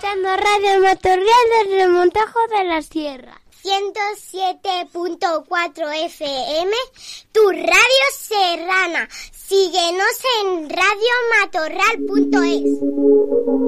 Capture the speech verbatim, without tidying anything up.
escuchando Radio Matorral desde Montajo de la Sierra. ciento siete punto cuatro F M, tu radio serrana. Síguenos en radio matorral punto es.